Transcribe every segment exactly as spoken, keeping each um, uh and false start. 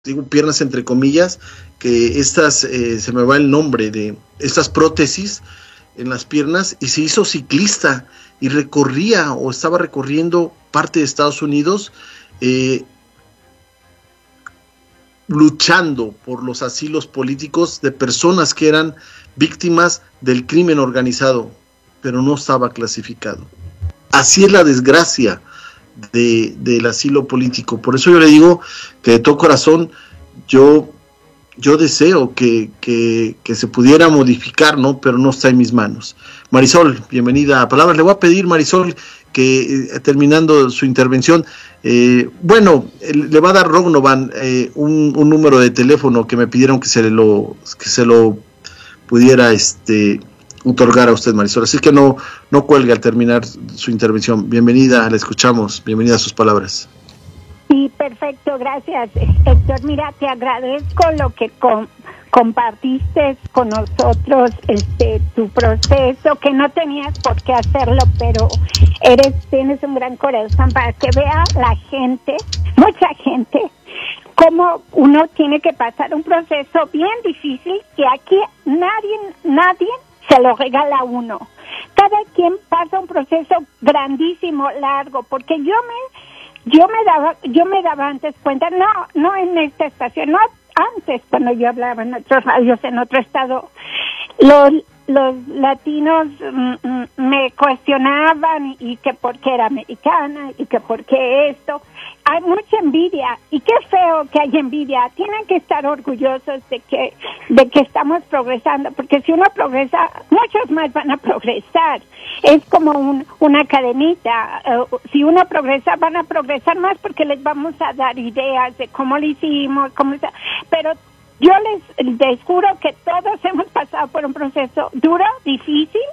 digo piernas entre comillas, que estas, eh, se me va el nombre de estas prótesis en las piernas, y se hizo ciclista y recorría o estaba recorriendo parte de Estados Unidos, eh, luchando por los asilos políticos de personas que eran víctimas del crimen organizado, pero no estaba clasificado. Así es la desgracia de, del asilo político. Por eso yo le digo que de todo corazón yo, yo deseo que, que, que se pudiera modificar, ¿no? Pero no está en mis manos. Marisol, bienvenida a Palabras. Le voy a pedir, Marisol, que eh, terminando su intervención, eh, bueno, eh, le va a dar Rognovan eh, un, un número de teléfono que me pidieron que se lo, que se lo pudiera este otorgar a usted, Marisol, así que no, no cuelgue al terminar su intervención. Bienvenida, la escuchamos, bienvenida a sus palabras. Sí, perfecto, gracias, Héctor. Mira, te agradezco lo que com compartiste con nosotros, este, tu proceso, que no tenías por qué hacerlo, pero eres, tienes un gran corazón para que vea la gente, mucha gente, cómo uno tiene que pasar un proceso bien difícil, que aquí nadie, nadie se lo regala a uno. Cada quien pasa un proceso grandísimo, largo, porque yo me, yo me daba, yo me daba antes cuenta, no, no en esta estación, no antes cuando yo hablaba en otros radios en otro estado, los, los latinos mm, me cuestionaban y que por qué era americana y que por qué esto. Hay mucha envidia, y qué feo que hay envidia. Tienen que estar orgullosos de que de que estamos progresando, porque si uno progresa, muchos más van a progresar. Es como un, una cadenita. Uh, si uno progresa, van a progresar más porque les vamos a dar ideas de cómo lo hicimos, cómo está. Pero yo les, les juro que todos hemos pasado por un proceso duro, difícil,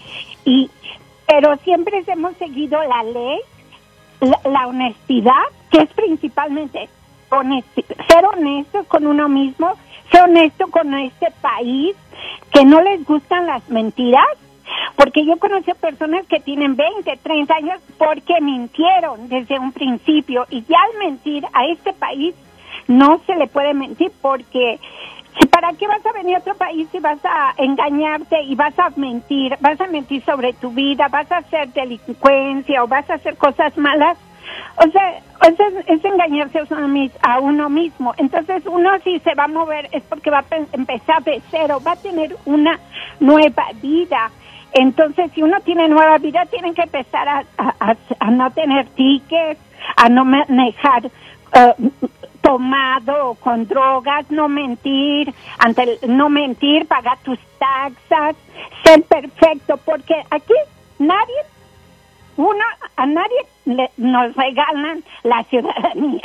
y pero siempre hemos seguido la ley, la, la honestidad, que es principalmente honesto, ser honesto con uno mismo, ser honesto con este país, que no les gustan las mentiras, porque yo conocí a personas que tienen veinte, treinta años porque mintieron desde un principio, y ya al mentir a este país no se le puede mentir, porque ¿para qué vas a venir a otro país si vas a engañarte y vas a mentir? Vas a mentir sobre tu vida, vas a hacer delincuencia o vas a hacer cosas malas. O sea, o sea es, es engañarse a uno mismo. Entonces uno si se va a mover es porque va a empezar de cero, va a tener una nueva vida. Entonces si uno tiene nueva vida, tienen que empezar a, a, a no tener tickets, a no manejar uh, tomado con drogas, no mentir, ante el, no mentir, pagar tus taxas, ser perfecto, porque aquí nadie, uno, a nadie le, nos regalan la ciudadanía.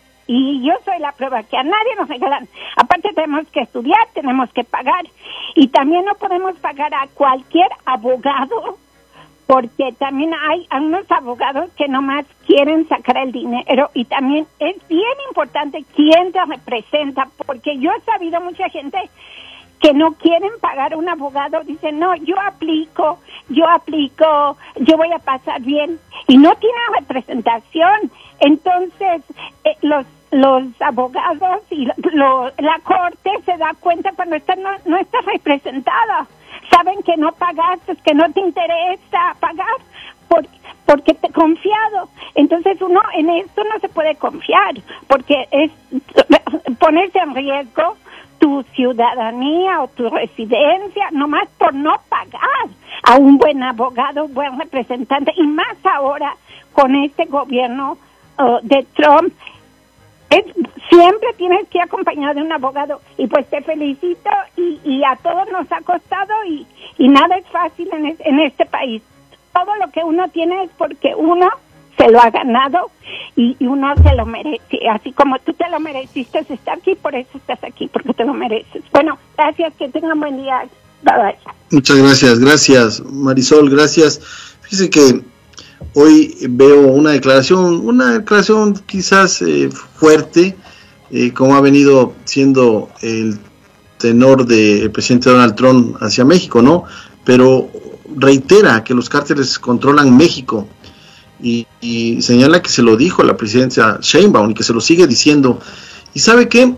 Y yo soy la prueba que a nadie nos regalan. Aparte tenemos que estudiar, tenemos que pagar, y también no podemos pagar a cualquier abogado, porque también hay unos abogados que nomás quieren sacar el dinero, y también es bien importante quién te representa, porque yo he sabido mucha gente que no quieren pagar un abogado, dicen, no, yo aplico, yo aplico, yo voy a pasar bien, y no tiene representación. Entonces, eh, los los abogados y lo, la corte se da cuenta cuando está, no, no está representada. Saben que no pagaste, que no te interesa pagar porque, porque te he confiado. Entonces uno en esto no se puede confiar, porque es ponerse en riesgo tu ciudadanía o tu residencia, nomás por no pagar a un buen abogado, un buen representante, y más ahora con este gobierno uh, de Trump. Es, siempre tienes que ir acompañado de un abogado, y pues te felicito, y, y a todos nos ha costado, y, y nada es fácil en, es, en este país. Todo lo que uno tiene es porque uno se lo ha ganado, y, y uno se lo merece, así como tú te lo mereciste estar aquí, por eso estás aquí, porque te lo mereces. Bueno, gracias, que tengan buen día. Bye bye. Muchas gracias, gracias Marisol, gracias. Fíjese que hoy veo una declaración, una declaración quizás eh, fuerte, eh, como ha venido siendo el tenor del presidente Donald Trump hacia México, ¿no? Pero reitera que los cárteles controlan México, y, y señala que se lo dijo la presidencia Sheinbaum y que se lo sigue diciendo, Y ¿sabe qué?